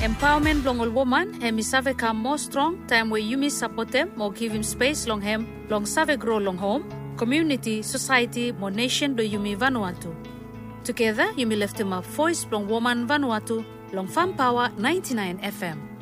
Empowerment long all woman, hemi save come more strong, time where you support them, more give him space long him, long save grow long home, community, society, more nation do Yumi Vanuatu. Together, Yumi left him a voice long woman Vanuatu, long Farm Power 99 FM.